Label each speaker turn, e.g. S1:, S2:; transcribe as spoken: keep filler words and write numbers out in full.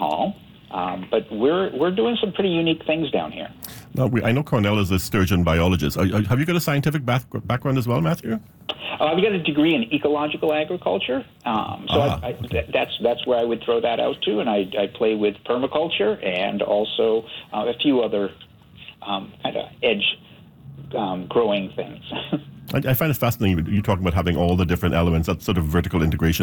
S1: Hall. Um, but we're we're doing some pretty unique things down here.
S2: Now, we, I know Cornell is a sturgeon biologist. Are, are, have you got a scientific back, background as well, Matthew?
S1: Uh, I've got a degree in ecological agriculture, um, so
S2: Ah.
S1: I, I, th- that's that's where I would throw that out to, and I, I play with permaculture and also uh, a few other um, kind of edge um, growing things.
S2: I, I find it fascinating you talking about having all the different elements, that sort of vertical integration